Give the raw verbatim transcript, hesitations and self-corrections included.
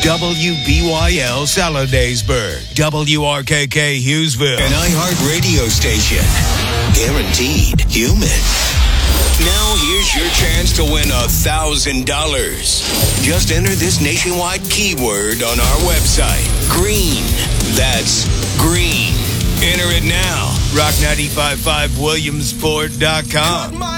W B Y L Saladaysburg, W R K K Hughesville, an iHeart radio station. Guaranteed human. Now here's your chance to win a thousand dollars. Just enter this nationwide keyword on our website. Green. That's green. Enter it now. rock nine five five williamsport dot com.